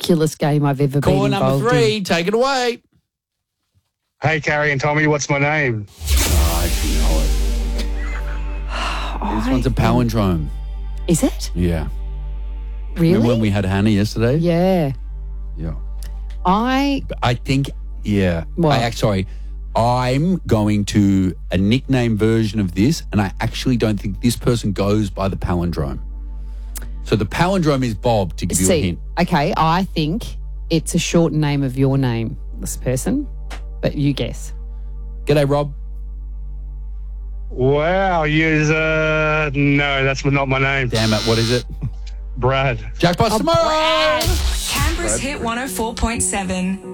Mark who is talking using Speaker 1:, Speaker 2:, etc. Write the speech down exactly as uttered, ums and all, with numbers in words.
Speaker 1: ridiculous game I've ever
Speaker 2: Caller
Speaker 1: been
Speaker 2: number
Speaker 1: involved
Speaker 2: three,
Speaker 1: in.
Speaker 2: take it away.
Speaker 3: Hey, Carrie and Tommy, what's my name?
Speaker 2: Oh, I actually know it. This one's a palindrome.
Speaker 1: Is it?
Speaker 2: Yeah.
Speaker 1: Really?
Speaker 2: Remember when we had Hannah yesterday?
Speaker 1: Yeah.
Speaker 2: Yeah.
Speaker 1: I
Speaker 2: I think, yeah.
Speaker 1: What?
Speaker 2: I, sorry. I'm going to a nickname version of this, and I actually don't think this person goes by the palindrome. So the palindrome is Bob, to give you a
Speaker 1: see.
Speaker 2: hint.
Speaker 1: Okay, I think it's a short name of your name, this person, but you guess.
Speaker 2: G'day, Rob.
Speaker 3: Wow, you uh no, that's not my name.
Speaker 2: Damn it, what is it?
Speaker 3: Brad.
Speaker 2: Jackpot tomorrow.
Speaker 4: Canberra's Hit one oh four point seven.